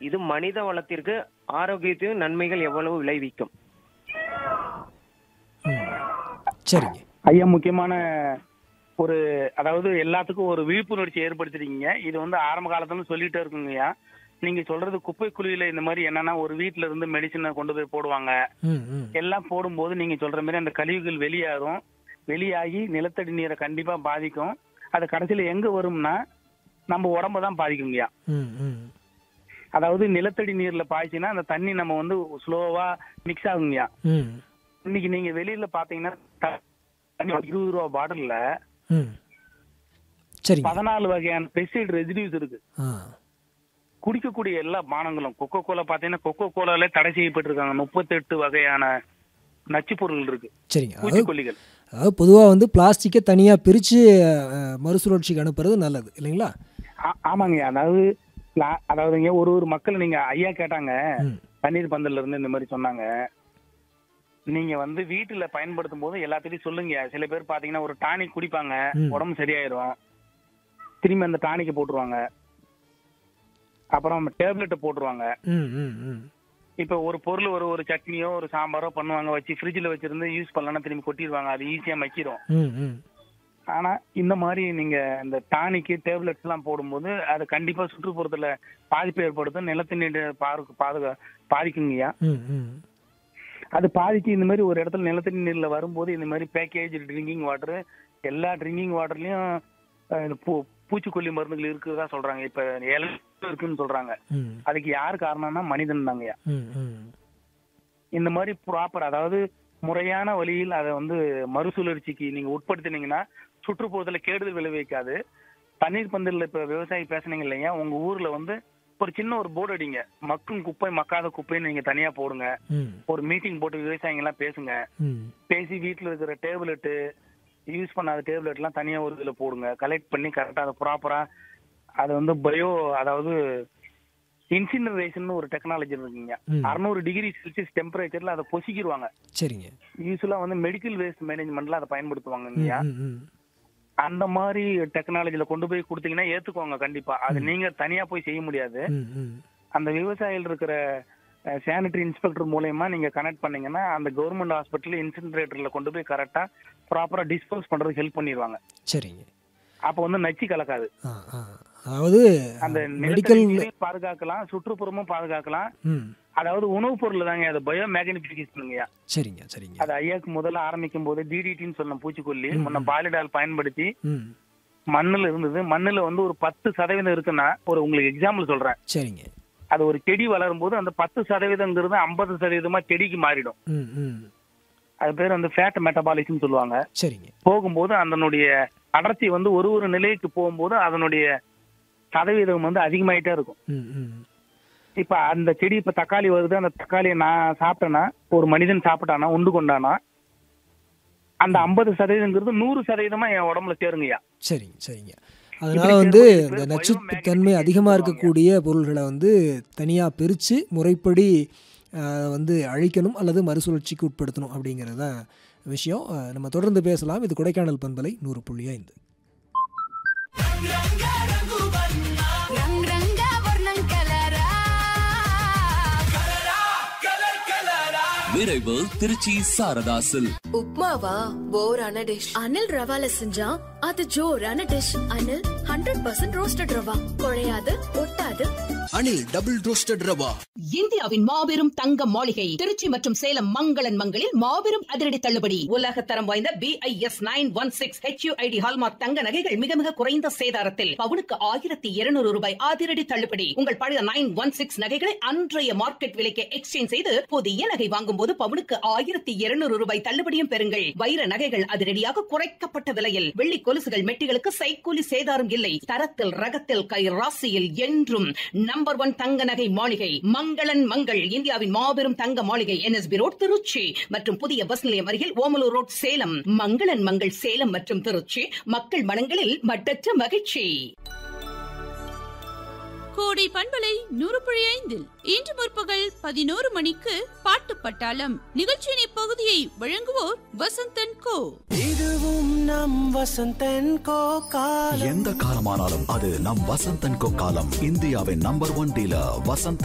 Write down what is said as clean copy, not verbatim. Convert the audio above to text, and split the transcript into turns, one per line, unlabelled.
இது மனித வளத்திற்கு ஆரோக்கியத்தையும் நன்மைகள் எவ்வளவு விளைவிக்கும்?
சரிங்க
ஐயா, முக்கியமான ஒரு அதாவது எல்லாத்துக்கும் ஒரு விழிப்புணர்ச்சி ஏற்படுத்திருக்கீங்க. இது வந்து ஆரம்ப காலத்துல சொல்லிட்டே இருக்குங்கய்யா. நீங்க சொல்றது குப்பை குழியில இந்த மாதிரி என்னன்னா ஒரு வீட்டுல இருந்து மெடிசனை கொண்டு போய் போடுவாங்க. எல்லாம் போடும்போது நீங்க சொல்ற மாதிரி அந்த கழிவுகள் வெளியாகி நிலத்தடி நீரை கண்டிப்பா பாதிக்கும். அது கடைசியில எங்க வரும்னா நம்ம உடம்ப தான் பாதிக்குங்கய்யா. அதாவது நிலத்தடி நீர்ல பாய்ச்சினா அந்த தண்ணி நம்ம வந்து ஸ்லோவா மிக்ஸ் ஆகுங்கய்யா. இன்னைக்கு நீங்க வெளியில பாத்தீங்கன்னா 20 ரூபா பாட்டில்ல 14 வகையான பெஸ்டிசைட் ரெசிடியூஸ் இருக்கு. குடிக்கக்கூடிய எல்லா பானங்களும் கொக்கோ கோலா பாத்தீங்கன்னா கொக்கோ கோலாலே தடை செய்யப்பட்டிருக்காங்க. 38 வகையான நச்சு பொருள் இருக்கு.
சரிங்க.
பூச்சிக்கொல்லிகள்.
அதாவது பொதுவாக வந்து பிளாஸ்டிக்கை தனியாக பிரித்து மறுசுழற்சிக்கு அனுப்புறது நல்லது இல்லைங்களா?
ஆமாங்க. அதாவதுங்க ஒரு மக்கள் நீங்க ஐயா கேட்டாங்க தண்ணீர் பந்தல்ல இருந்து இந்த மாதிரி சொன்னாங்க. நீங்க வந்து வீட்டுல பயன்படுத்தும் போது எல்லாத்தையும் சொல்லுங்க. சில பேர் பாத்தீங்கன்னா ஒரு டானிக் குடிப்பாங்க, உடம்பு சரியாயிரும், திரும்பி அந்த டானிக்கை போட்டுருவாங்க, அப்புறம் டேப்லெட்டை போட்டுருவாங்க. இப்ப ஒரு பொருள் ஒரு சட்னியோ ஒரு சாம்பாரோ பண்ணுவாங்க, வச்சு ஃப்ரிட்ஜ்ல வச்சிருந்து யூஸ் பண்ணலன்னா திரும்பி கொட்டிடுவாங்க. அது ஈஸியா மக்கிரும். ஆனா இந்த மாதிரி நீங்க இந்த டானிக்கு டேப்லெட்ஸ் எல்லாம் போடும்போது அது கண்டிப்பா சுற்றுப்புறத்துல பாதிப்பு ஏற்படுத்தும். நிலத்தடி பாதிக்குங்கய்யா. அது பாதிச்சு இந்த மாதிரி ஒரு இடத்துல நிலத்தடி நீர்ல வரும்போது இந்த மாதிரி பேக்கேஜ் ட்ரிங்கிங் வாட்டர், எல்லா ட்ரிங்கிங் வாட்டர்லயும் பூச்சிக்கொல்லி மருந்துகள் இருக்குதா சொல்றாங்க. இப்ப இருக்குன்னு சொல்றாங்க. அதுக்கு யாரு காரணம்னா மனிதன் தாங்கய்யா. இந்த மாதிரி ப்ராப்பர் அதாவது முறையான வழியில் அதை வந்து மறுசுழற்சிக்கு நீங்க உட்படுத்தினீங்கன்னா சுற்றுப்புறத்துல கேடுதல் விளைவிக்காது. தண்ணீர் பந்தல்ல இப்ப விவசாயி பேசுனீங்க இல்லையா, உங்க ஊர்ல வந்து ஒரு சின்ன ஒரு போர்டு அடிங்க, மக்கும் குப்பை மக்காத குப்பைன்னு நீங்க தனியா போடுங்க. ஒரு மீட்டிங் போட்டு விவசாயிங்க எல்லாம் பேசுங்க. பேசி வீட்டுல இருக்கிற டேப்லெட்டு யூஸ் பண்ணாத டேப்லெட் எல்லாம் தனியா ஒரு இதுல போடுங்க. கலெக்ட் பண்ணி கரெக்டா அதை ப்ராப்பரா அது வந்து அதாவது இன்சினரேஷன் ஒரு டெக்னாலஜி இருக்குங்க. 600 டிகிரி செல்சியஸ் டெம்பரேச்சர்ல அதை பொசிக்கிடுவாங்க.
சரிங்க.
யூஸ்வலா வந்து மெடிக்கல் வேஸ்ட் மேனேஜ்மெண்ட்ல அதை பயன்படுத்துவாங்க இல்லையா. அந்த மாதிரி டெக்னாலஜில கொண்டு போய் கொடுத்தீங்கன்னா ஏத்துக்குவாங்க கண்டிப்பா. அது நீங்க தனியா போய் செய்ய முடியாது. அந்த விவசாயிகள் இருக்கிற சானிட்டரி இன்ஸ்பெக்டர் மூலமா நீங்க கனெக்ட் பண்ணீங்கன்னா அந்த கவர்மெண்ட் ஹாஸ்பிட்டல் இன்சினரேட்டர்ல கொண்டு போய் கரெக்டா ப்ராப்பரா டிஸ்போஸ் பண்றதுக்கு ஹெல்ப் பண்ணிடுவாங்க.
சரிங்க.
அப்ப வந்து நச்சு கலக்காது.
அதாவது
அந்த மெடிக்கல் பாதுகாக்கலாம், சுற்றுப்புறமும் பாதுகாக்கலாம். அதாவது உணவுப் பொருள் தாங்க, அது பயோ மேக்னிபிகேஷனுங்கய்யா.
சரிங்க சரிங்க.
அது ஐயாக்கு முதல்ல ஆரம்பிக்கும் போது டிடிடின்னு சொன்ன பூச்சிக்கொல்லி முன்ன பாலிடால் பயன்படுத்தி மண்ணுல இருந்தது. மண்ணுல வந்து ஒரு 10% இருக்குன்னா ஒரு உங்களுக்கு எக்ஸாம்பிள் சொல்றேன்.
சரிங்க.
அது ஒரு செடி வளரும் போது அந்த 10%ங்கிறது 50% செடிக்கு மாறிடும். அது பேர் வந்து ஃபேட் மெட்டபாலிசம் சொல்லுவாங்க.
சரிங்க.
போகும்போது அதனுடைய அடர்த்தி வந்து ஒரு நிலைக்கு போகும்போது அதனுடைய சதவீதம் வந்து அதிகமாயிட்டே இருக்கும். இப்ப அந்த செடி இப்ப தக்காளி வருது, அந்த தக்காளியை நான் சாப்பிட்டேன்னா ஒரு மனிதன் சாப்பிட்டானா உண்டு கொண்டானா அந்த 50%ங்கிறது 100% என் உடம்புல சேருங்கய்யா.
சரிங்க சரிங்க. அதனால வந்து இந்த நச்சுத்தன்மை அதிகமாக இருக்கக்கூடிய பொருள்களை வந்து தனியாக பிரித்து முறைப்படி வந்து அழிக்கணும் அல்லது மறுசுழற்சிக்கு உட்படுத்தணும் அப்படிங்கிறது தான் விஷயம். நம்ம தொடர்ந்து பேசலாம். இது கொடைக்கானல் பண்பலை 100.5.
விரைவு திருச்சி சாரதாசில்.
உப்மாவா போரான டிஷ். அனில் ரவால செஞ்சா அது ஜோரான டிஷ். அனில் 100% ரோஸ்டட் ரவா, குழையாது ஒட்டாது.
Anil double roasted rava.
இந்தியாவின் மாபெரும் தங்க மாளிகை திருச்சி மற்றும் சேலம் மங்களன் மங்களில் மாபெரும் அதிரடி தள்ளுபடி. உலக தரம் வாய்ந்த BIS 916 HUID ஹால்மார்க் தங்க நகைகள் மிக மிக குறைந்த சேதாரத்தில் பவுனுக்கு 1200 ரூபாய் அதிரடி தள்ளுபடி. உங்கள் பழைய 916 நகைகளை அன்றைய மார்க்கெட் விலைக்கு எக்ஸ்சேஞ்ச் செய்து புதிய நகை வாங்கும் போது பவுனுக்கு 1200 ரூபாய் தள்ளுபடியும் பெறுங்கள். வைர நகைகள் அதிரடியாக குறைக்கப்பட்ட விலையில். வெள்ளி கொலுசுகள் மெட்டிகளுக்கு சைக்கூலி சேதாரம் இல்லை. தரத்தில் ரகத்தில் கை ராசியில் என்றும் நம்பர் 1 தங்க நகை மாளிகை மங்களன் மங்கள். இந்தியாவின் மாபெரும் தங்க மாளிகை NSB ரோட் திருச்சி மற்றும் புதிய பஸ் நிலையம் அருகில் ஓமலூர் ரோட் சேலம். மங்களன் மங்கள் சேலம் மற்றும் திருச்சி. மக்கள் மனங்களில் மட்டற்ற மகிழ்ச்சி.
கோடை பண்பலை 100.5 இன்று முற்பகல் 11 மணிக்கு பாட்டு பட்டாளம் நிகழ்ச்சியின் இப்பகுதியை வழங்குவோர் வசந்தன் கோ.
இதுவும் நம் வசந்தன் கோ காலம்.
எந்த காலமானாலும் அது நம் வசந்தன் கோ காலம். இந்தியாவின் நம்பர் 1 டீலர் வசந்த்.